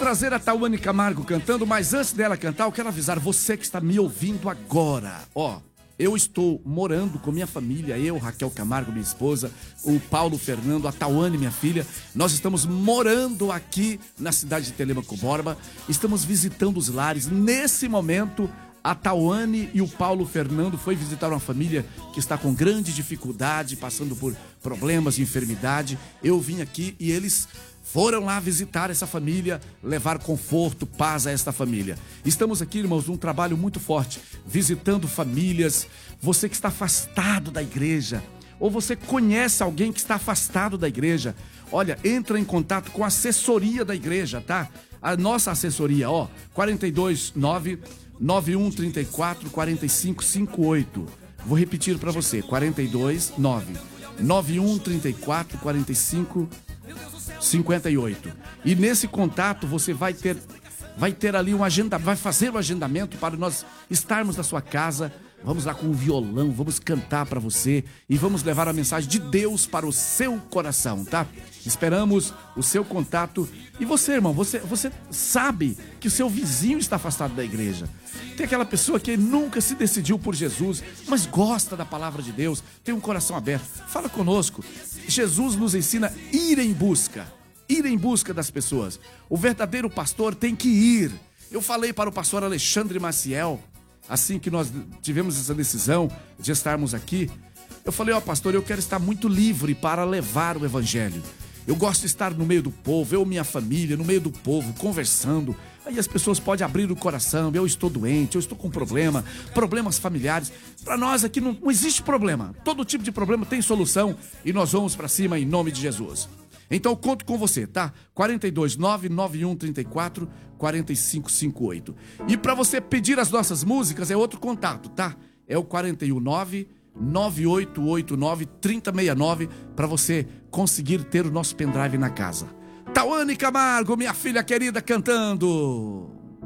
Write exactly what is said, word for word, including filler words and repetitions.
trazer a Tawane Camargo cantando, mas antes dela cantar, eu quero avisar você que está me ouvindo agora. Ó, eu estou morando com minha família, eu, Raquel Camargo, minha esposa, o Paulo Fernando, a Tawane, minha filha. Nós estamos morando aqui na cidade de Telêmaco Borba, estamos visitando os lares. Nesse momento, a Tawane e o Paulo Fernando foi visitar uma família que está com grande dificuldade, passando por problemas de enfermidade. Eu vim aqui e eles foram lá visitar essa família, levar conforto, paz a esta família. Estamos aqui, irmãos, num trabalho muito forte, visitando famílias. Você que está afastado da igreja, ou você conhece alguém que está afastado da igreja, olha, entra em contato com a assessoria da igreja, tá? A nossa assessoria, ó, quatro dois nove, nove um três quatro, quatro cinco cinco oito. Vou repetir para você, quatro dois nove, nove um três quatro, quatro cinco cinquenta e oito. E nesse contato você vai ter vai ter ali um agenda, vai fazer um agendamento para nós estarmos na sua casa. Vamos lá com um violão, vamos cantar para você e vamos levar a mensagem de Deus para o seu coração, tá? Esperamos o seu contato. E você, irmão, você, você sabe que o seu vizinho está afastado da igreja. Tem aquela pessoa que nunca se decidiu por Jesus, mas gosta da palavra de Deus, tem um coração aberto. Fala conosco. Jesus nos ensina a ir em busca, ir em busca das pessoas. O verdadeiro pastor tem que ir. Eu falei para o pastor Alexandre Maciel, assim que nós tivemos essa decisão de estarmos aqui, eu falei, ó, pastor, eu quero estar muito livre para levar o evangelho. Eu gosto de estar no meio do povo, eu e minha família, no meio do povo, conversando. Aí as pessoas podem abrir o coração, eu estou doente, eu estou com problema, problemas familiares. Para nós aqui não, não existe problema. Todo tipo de problema tem solução e nós vamos para cima em nome de Jesus. Então eu conto com você, tá? quatro dois nove, nove um três quatro, quatro cinco cinco oito. E para você pedir as nossas músicas é outro contato, tá? É o quatro um nove, nove oito oito nove, três zero seis nove para você conseguir ter o nosso pendrive na casa. Tawane Camargo, minha filha querida, cantando.